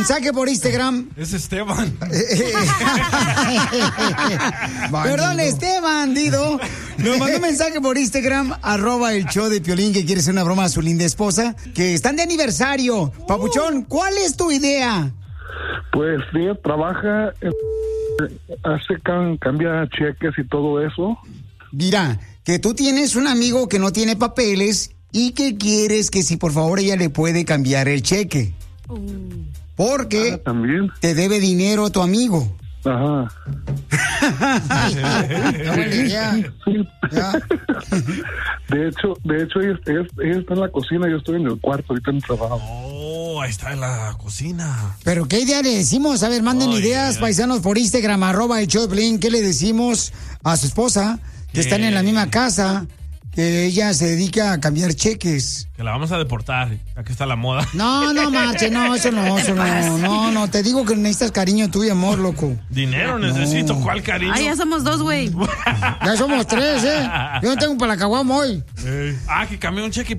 mensaje por Instagram. Es Esteban. Perdón, Esteban, Dido. Nos mandó un mensaje por Instagram, @el-show-de-Piolín, que quiere hacer una broma a su linda esposa, que están de aniversario. Papuchón, ¿cuál es tu idea? Pues ella trabaja, cambia cheques y todo eso. Mira, que tú tienes un amigo que no tiene papeles y que quieres que si por favor ella le puede cambiar el cheque. Porque también te debe dinero tu amigo. Ajá. De hecho ella está en la cocina, yo estoy en el cuarto ahorita en el trabajo. Oh, ahí está en la cocina. Pero ¿qué idea le decimos? A ver, manden ideas, paisanos, por Instagram, @el-show-de-Piolín. ¿Qué le decimos a su esposa, que están en la misma casa, que ella se dedica a cambiar cheques? Que la vamos a deportar. Aquí está la moda. No, marche, no, eso no, te digo que necesitas cariño tuyo, amor, loco. Dinero necesito, ¿cuál cariño? Ah, ya somos 2, güey. Ya somos 3, Yo no tengo para la caguama hoy. Que cambié un cheque